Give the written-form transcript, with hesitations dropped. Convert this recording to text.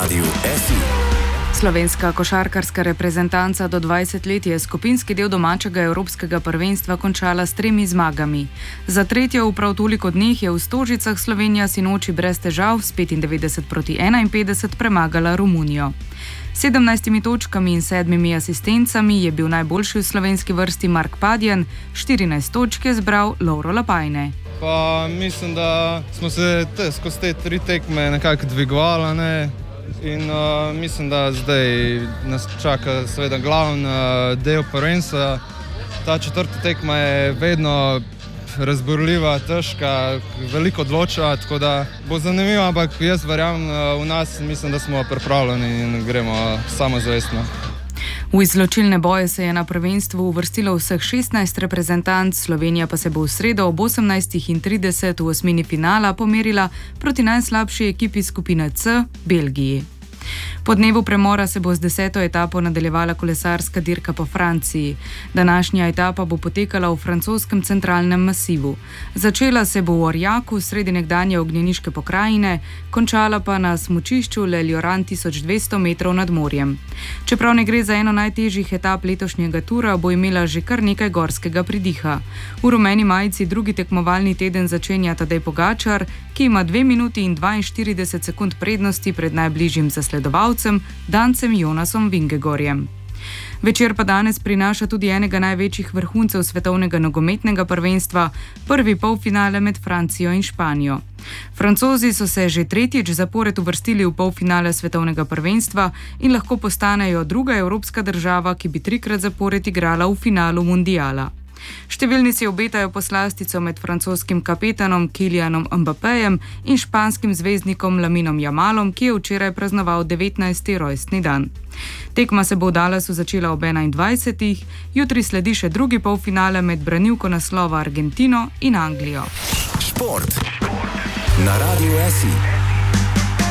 Radiu SI. Slovenska košarkarska reprezentanca do 20 let je skupinski del domačega evropskega prvenstva končala s 3 zmagami. Za tretjo v prav toliko dneh je v Stožicah Slovenija sinoči brez težav s 95-51 premagala Romunijo. 17 točkami in 7 asistencami je bil najboljši v slovenski vrsti Mark Padjan, 14 točk je zbral Lovro Lapajne. Pa mislim, da smo se skozi te 3 tekme nekako dvigovali, in mislim, da zdaj nas čaka seveda glavni del prvenstva. Ta 4. tekma je vedno razburljiva, težka, veliko odloča, tako da bo zanimivo, ampak jaz verjamem v nas, mislim, da smo pripravljeni in gremo samozavestno. V izločilne boje se je na prvenstvu uvrstilo vseh 16 reprezentanc, Slovenija pa se bo v sredo ob 18:30 v osmini finala pomerila proti najslabši ekipi skupine C, Belgiji. Po dnevu premora se bo z 10. etapo nadaljevala kolesarska dirka po Franciji. Današnja etapa bo potekala v francoskem centralnem masivu. Začela se bo v Orjaku, sredi nekdanje ognjeniške pokrajine, končala pa na smučišču Le Lioran 1200 metrov nad morjem. Čeprav ne gre za eno najtežjih etap letošnjega tura, bo imela že kar nekaj gorskega pridiha. V rumeni majici drugi tekmovalni teden začenja Tadej Pogačar, ki ima 2 minuti in 42 sekund prednosti pred najbližjim zasledovalcem, Dancem Jonasom Vingegorjem. Večer pa danes prinaša tudi enega največjih vrhuncev svetovnega nogometnega prvenstva, prvi polfinale med Francijo in Španijo. Francozi so se že tretjič zapored uvrstili v polfinale svetovnega prvenstva in lahko postanejo druga evropska država, ki bi 3-krat zapored igrala v finalu mundiala. Številni si obetajo poslastico med francoskim kapetanom Kylianom Mbappejem in španskim zvezdnikom Laminom Yamalom, ki je včeraj praznoval 19. rojstni dan. Tekma se bo v Dallasu začela ob 21. Jutri sledi še drugi polfinale med branilko naslova Argentino in Anglijo. Šport na Radiu SI.